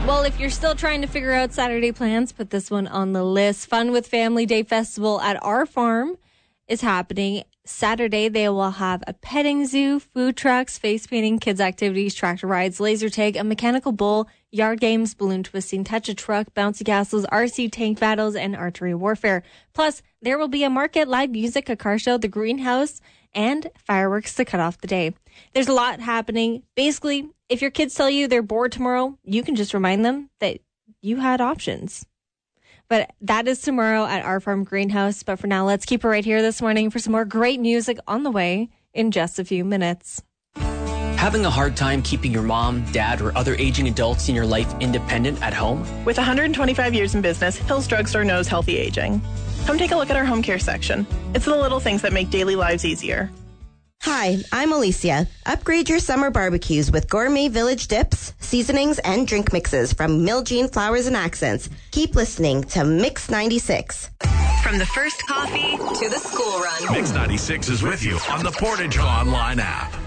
Well, if you're still trying to figure out Saturday plans, put this one on the list. Fun with Family Day Festival at our farm is happening. Saturday, they will have a petting zoo, food trucks, face painting, kids activities, tractor rides, laser tag, a mechanical bull, yard games, balloon twisting, touch a truck, bouncy castles, RC tank battles, and archery warfare. Plus, there will be a market, live music, a car show, the greenhouse, and fireworks to cut off the day. There's a lot happening. Basically, if your kids tell you they're bored tomorrow, you can just remind them that you had options. But that is tomorrow at our farm greenhouse. But for now, let's keep it right here this morning for some more great music on the way in just a few minutes. Having a hard time keeping your mom, dad, or other aging adults in your life independent at home? With 125 years in business, Hills Drugstore knows healthy aging. Come take a look at our home care section. It's the little things that make daily lives easier. Hi, I'm Alicia. Upgrade your summer barbecues with gourmet village dips, seasonings, and drink mixes from Miljean Flowers and Accents. Keep listening to Mix 96. From the first coffee to the school run. Mix 96 is with you on the Portage Online app.